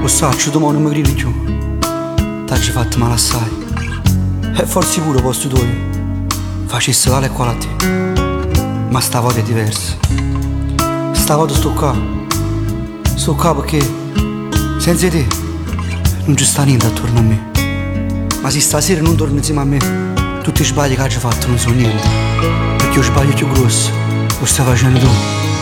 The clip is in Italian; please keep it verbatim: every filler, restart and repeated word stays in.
Lo saccio, domani non mi gridi più. T'hai fatto male assai. E forse pure posto tuo facesse tale e quale a te. Ma sta volta è diversa. Sta volta sto qua. Sto qua perché senza te non ci sta niente attorno a me. Ma se stasera non torni insieme a me, tutti i sbagli che hai fatto non sono niente. Perché lo sbaglio più grosso lo stai facendo tu.